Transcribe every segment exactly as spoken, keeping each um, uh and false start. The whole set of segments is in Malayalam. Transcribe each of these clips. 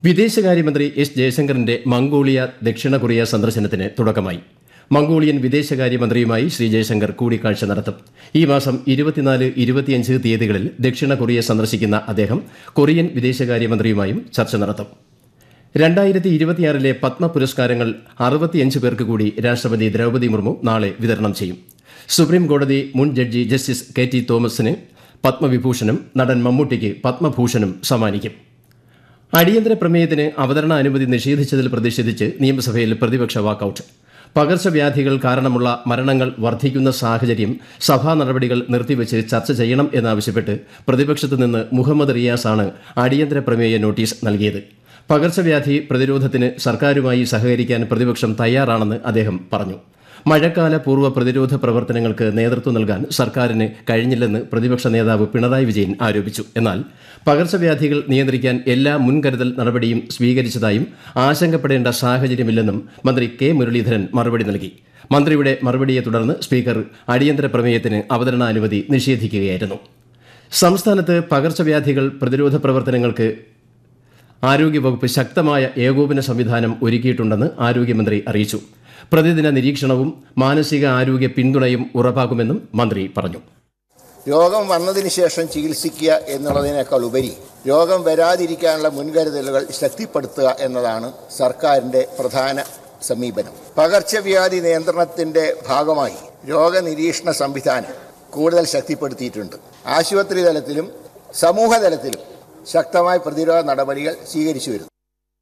വിദേശകാര്യമന്ത്രി എസ് ജയശങ്കറിന്റെ മംഗോളിയ ദക്ഷിണ കൊറിയ സന്ദർശനത്തിന് തുടക്കമായി. മംഗോളിയൻ വിദേശകാര്യമന്ത്രിയുമായി ശ്രീ ജയശങ്കർ കൂടിക്കാഴ്ച നടത്തും. ഈ മാസം ഇരുപത്തിനാല് ഇരുപത്തിയഞ്ച് തീയതികളിൽ ദക്ഷിണ കൊറിയ സന്ദർശിക്കുന്ന അദ്ദേഹം കൊറിയൻ വിദേശകാര്യമന്ത്രിയുമായും ചർച്ച നടത്തും. രണ്ടായിരത്തി ഇരുപത്തിയാറിലെ പത്മ പുരസ്കാരങ്ങൾ അറുപത്തിയഞ്ച് പേർക്ക് കൂടി രാഷ്ട്രപതി ദ്രൌപദി മുർമു നാളെ വിതരണം ചെയ്യും. സുപ്രീം കോടതി മുൻ ജഡ്ജി ജസ്റ്റിസ് കെ ടി തോമസിന് പത്മവിഭൂഷണും നടൻ മമ്മൂട്ടിക്ക് പത്മഭൂഷണും സമ്മാനിക്കും. അടിയന്തര പ്രമേയത്തിന് അവതരണ അനുമതി നിഷേധിച്ചതിൽ പ്രതിഷേധിച്ച് നിയമസഭയിൽ പ്രതിപക്ഷ വാക്കൌട്ട്. പകർച്ചവ്യാധികൾ കാരണമുള്ള മരണങ്ങൾ വർദ്ധിക്കുന്ന സാഹചര്യം സഭാ നടപടികൾ നിർത്തിവച്ച് ചർച്ച ചെയ്യണം എന്നാവശ്യപ്പെട്ട് പ്രതിപക്ഷത്തു നിന്ന് മുഹമ്മദ് റിയാസാണ് അടിയന്തര പ്രമേയ നോട്ടീസ് നൽകിയത്. പകർച്ചവ്യാധി പ്രതിരോധത്തിന് സർക്കാരുമായി സഹകരിക്കാൻ പ്രതിപക്ഷം തയ്യാറാണെന്ന് അദ്ദേഹം പറഞ്ഞു. മഴക്കാല പൂർവ്വ പ്രതിരോധ പ്രവർത്തനങ്ങൾക്ക് നേതൃത്വം നൽകാൻ സർക്കാരിന് കഴിഞ്ഞില്ലെന്ന് പ്രതിപക്ഷ നേതാവ് പിണറായി വിജയൻ ആരോപിച്ചു. എന്നാൽ പകർച്ചവ്യാധികൾ നിയന്ത്രിക്കാൻ എല്ലാ മുൻകരുതൽ നടപടിയും സ്വീകരിച്ചതായും ആശങ്കപ്പെടേണ്ട സാഹചര്യമില്ലെന്നും മന്ത്രി കെ മുരളീധരൻ മറുപടി നൽകി. മന്ത്രിയുടെ മറുപടിയെ തുടർന്ന് സ്പീക്കർ അടിയന്തര പ്രമേയത്തിന് അവതരണാനുമതി നിഷേധിക്കുകയായിരുന്നു. സംസ്ഥാനത്ത് പകർച്ചവ്യാധികൾ പ്രതിരോധ പ്രവർത്തനങ്ങൾക്ക് ആരോഗ്യവകുപ്പ് ശക്തമായ ഏകോപന സംവിധാനം ഒരുക്കിയിട്ടുണ്ടെന്ന് ആരോഗ്യമന്ത്രി അറിയിച്ചു. പ്രതിദിന നിരീക്ഷണവും മാനസിക ആരോഗ്യ പിന്തുണയും ഉറപ്പാക്കുമെന്നും മന്ത്രി പറഞ്ഞു. രോഗം വന്നതിന് ശേഷം ചികിത്സിക്കുക എന്നുള്ളതിനേക്കാൾ ഉപരി രോഗം വരാതിരിക്കാനുള്ള മുൻകരുതലുകൾ ശക്തിപ്പെടുത്തുക എന്നതാണ് സർക്കാരിൻ്റെ പ്രധാന സമീപനം. പകർച്ചവ്യാധി നിയന്ത്രണത്തിൻ്റെ ഭാഗമായി രോഗനിരീക്ഷണ സംവിധാനം കൂടുതൽ ശക്തിപ്പെടുത്തിയിട്ടുണ്ട്. ആശുപത്രി തലത്തിലും സമൂഹ തലത്തിലും ശക്തമായ പ്രതിരോധ നടപടികൾ സ്വീകരിച്ചു വരുന്നു.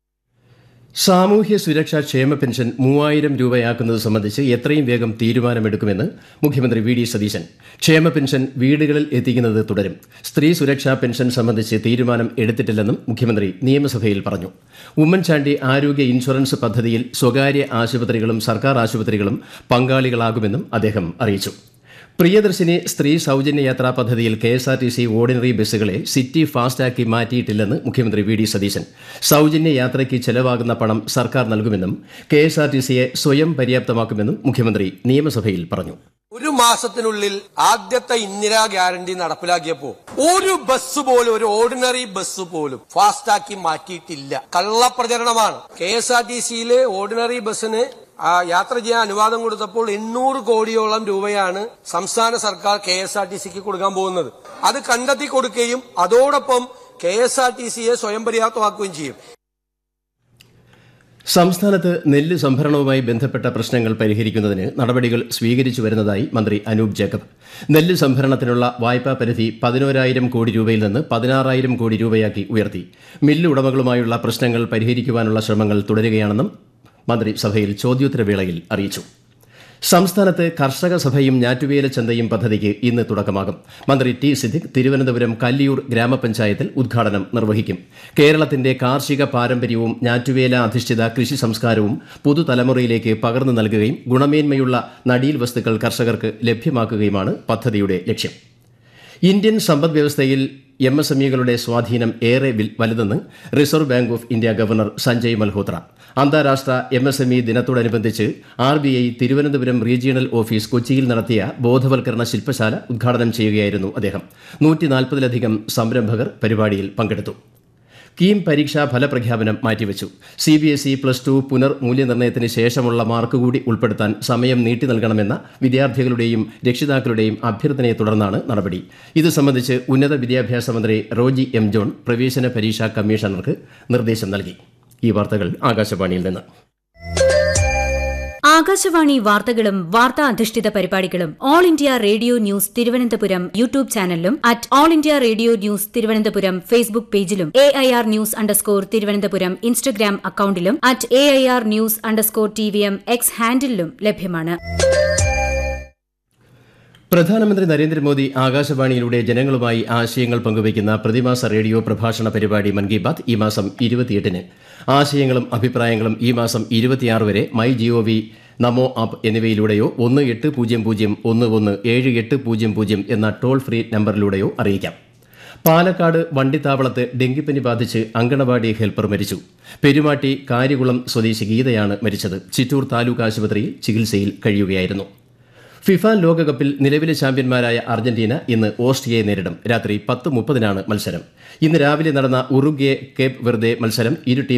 സാമൂഹ്യ സുരക്ഷാ ക്ഷേമ പെൻഷൻ മൂവായിരം രൂപയാക്കുന്നത് സംബന്ധിച്ച് എത്രയും വേഗം തീരുമാനമെടുക്കുമെന്ന് മുഖ്യമന്ത്രി വി ഡി സതീശൻ. ക്ഷേമ പെൻഷൻ വീടുകളിൽ എത്തിക്കുന്നത് തുടരും. സ്ത്രീ സുരക്ഷാ പെൻഷൻ സംബന്ധിച്ച് തീരുമാനം എടുത്തിട്ടില്ലെന്നും മുഖ്യമന്ത്രി നിയമസഭയിൽ പറഞ്ഞു. ഉമ്മൻചാണ്ടി ആരോഗ്യ ഇൻഷുറൻസ് പദ്ധതിയിൽ സ്വകാര്യ ആശുപത്രികളും സർക്കാർ ആശുപത്രികളും പങ്കാളികളാകുമെന്നും അദ്ദേഹം അറിയിച്ചു. പ്രിയദർശിനി സ്ത്രീ സൌജന്യ യാത്രാ പദ്ധതിയിൽ K S R T C ordinary ബസ്സുകളെ city ഫാസ്റ്റാക്കി മാറ്റിയിട്ടില്ലെന്ന് മുഖ്യമന്ത്രി വി ഡി സതീശൻ. സൌജന്യ യാത്രയ്ക്ക് ചെലവാകുന്ന പണം സർക്കാർ നൽകുമെന്നും കെ എസ് ആർ ടി സിയെ സ്വയം പര്യാപ്തമാക്കുമെന്നും മുഖ്യമന്ത്രി നിയമസഭയിൽ പറഞ്ഞു. ഒരു മാസത്തിനുള്ളിൽ ആദ്യത്തെ ഇന്ദിരാ ഗ്യാരണ്ടി നടപ്പിലാക്കിയപ്പോ ഒരു ബസ് പോലും, ഒരു ഓർഡിനറി ബസ് പോലും ഫാസ്റ്റാക്കി മാറ്റിയിട്ടില്ല. കള്ളപ്രചരണമാണ്. കെ എസ് ആർ ടി സിയിലെ ഓർഡിനറി ബസ്സിന് യാത്ര ചെയ്യാൻ അനുവാദം കൊടുത്തപ്പോൾ എണ്ണൂറ് കോടിയോളം രൂപയാണ് സംസ്ഥാന സർക്കാർ കെ എസ് ആർ ടി സിക്ക് കൊടുക്കാൻ പോകുന്നത്. അത് കണ്ടെത്തി കൊടുക്കുകയും അതോടൊപ്പം കെ എസ് ആർ ടി സിയെ സ്വയം പര്യാപ്തമാക്കുകയും ചെയ്യും. സംസ്ഥാനത്ത് നെല്ല് സംഭരണവുമായി ബന്ധപ്പെട്ട പ്രശ്നങ്ങൾ പരിഹരിക്കുന്നതിന് നടപടികൾ സ്വീകരിച്ചു വരുന്നതായി മന്ത്രി അനൂപ് ജേക്കബ്. നെല്ല് സംഭരണത്തിനുള്ള വായ്പാ പരിധി പതിനോരായിരം കോടി രൂപയിൽ നിന്ന് പതിനാറായിരം കോടി രൂപയാക്കി ഉയർത്തി. മില്ല് ഉടമകളുമായുള്ള പ്രശ്നങ്ങൾ പരിഹരിക്കുവാനുള്ള ശ്രമങ്ങൾ തുടരുകയാണെന്നും മന്ത്രി സഭയിൽ ചോദ്യോത്തരവേളയിൽ അറിയിച്ചു. സംസ്ഥാനത്ത് കർഷക സഭയും ഞാറ്റുവേല ചന്തയും പദ്ധതിക്ക് ഇന്ന് തുടക്കമാകും. മന്ത്രി ടി സിദ്ദിഖ് തിരുവനന്തപുരം കല്ലിയൂർ ഗ്രാമപഞ്ചായത്തിൽ ഉദ്ഘാടനം നിർവഹിക്കും. കേരളത്തിന്റെ കാർഷിക പാരമ്പര്യവും ഞാറ്റുവേല അധിഷ്ഠിത കൃഷി സംസ്കാരവും പുതുതലമുറയിലേക്ക് പകർന്നു നൽകുകയും ഗുണമേന്മയുള്ള നടീൽ വസ്തുക്കൾ കർഷകർക്ക് ലഭ്യമാക്കുകയുമാണ് പദ്ധതിയുടെ ലക്ഷ്യം. ഇന്ത്യൻ സമ്പദ്വ്യവസ്ഥയിൽ എം എസ് എം ഇകളുടെ സ്വാധീനം ഏറെ വലുതെന്ന് reserve bank of India governor Sanjay Malhotra. അന്താരാഷ്ട്ര എം എസ് എം ഇ ദിനത്തോടനുബന്ധിച്ച് R B I Thiruvananthapuram regional office കൊച്ചിയിൽ നടത്തിയ ബോധവൽക്കരണ ശില്പശാല ഉദ്ഘാടനം ചെയ്യുകയായിരുന്നു അദ്ദേഹം. നൂറ്റി നാൽപ്പതിലധികം സംരംഭകർ പരിപാടിയിൽ പങ്കെടുത്തു. കീം പരീക്ഷാ ഫലപ്രഖ്യാപനം മാറ്റിവെച്ചു. C B S E plus two പുനർ മൂല്യനിർണ്ണയത്തിന് ശേഷമുള്ള മാർക്ക് കൂടി ഉൾപ്പെടുത്താൻ സമയം നീട്ടി നൽകണമെന്ന വിദ്യാർത്ഥികളുടെയും രക്ഷിതാക്കളുടെയും അഭ്യർത്ഥനയെ തുടർന്നാണ് നടപടി. ഇത് സംബന്ധിച്ച് ഉന്നത വിദ്യാഭ്യാസ മന്ത്രി റോജി എം ജോൺ പ്രവേശന പരീക്ഷാ കമ്മീഷണർക്ക് നിർദ്ദേശം നൽകി. ഈ വാർത്തകൾ ആകാശവാണിയിൽ നിന്ന്. ആകാശവാണി വാർത്തകളും വാർത്താ അധിഷ്ഠിത പരിപാടികളും all India radio news Thiruvananthapuram YouTube ചാനലിലും at all India radio news Thiruvananthapuram Facebook പേജിലും A I R news underscore Thiruvananthapuram Instagram അക്കൌണ്ടിലും at A I R news underscore T V M X ഹാൻഡിലും ലഭ്യമാണ്. പ്രധാനമന്ത്രി നരേന്ദ്രമോദി ആകാശവാണിയിലൂടെ ജനങ്ങളുമായി ആശയങ്ങൾ പങ്കുവയ്ക്കുന്ന പ്രതിമാസ റേഡിയോ പ്രഭാഷണ പരിപാടി മൻ കി ബാത് ഈ മാസം ഇരുപത്തിയെട്ടിന്. ആശയങ്ങളും അഭിപ്രായങ്ങളും ഈ മാസം ഇരുപത്തിയാറ് വരെ മൈ ജിഒവി, നമോ ആപ്പ് എന്നിവയിലൂടെയോ ഒന്ന് എട്ട് പൂജ്യം പൂജ്യം ഒന്ന് ഒന്ന് ഏഴ് എട്ട് പൂജ്യം പൂജ്യം എന്ന ടോൾ ഫ്രീ നമ്പറിലൂടെയോ അറിയിക്കാം. പാലക്കാട് വണ്ടിത്താവളത്ത് ഡെങ്കിപ്പനി ബാധിച്ച് അങ്കണവാടി ഹെൽപ്പർ മരിച്ചു. പെരുമാട്ടി കാര്യകുളം സ്വദേശി ഗീതയാണ് മരിച്ചത്. ചിറ്റൂർ താലൂക്ക് ആശുപത്രിയിൽ ചികിത്സയിൽ കഴിയുകയായിരുന്നു. ഫിഫ ലോകകപ്പിൽ നിലവിലെ ചാമ്പ്യന്മാരായ അർജന്റീന ഇന്ന് ഓസ്ട്രിയയെ നേരിടും. രാത്രി പത്ത് മുപ്പതിനാണ് മത്സരം. ഇന്ന് രാവിലെ നടന്ന ഉറുഗ്വെ കേപ്പ് വെർദെ മത്സരം ഇരു ടീം